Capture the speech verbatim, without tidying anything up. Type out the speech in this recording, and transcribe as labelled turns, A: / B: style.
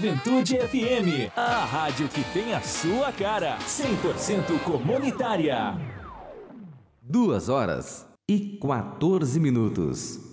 A: Juventude F M, a rádio que tem a sua cara, cem por cento comunitária.
B: Duas horas e quatorze minutos.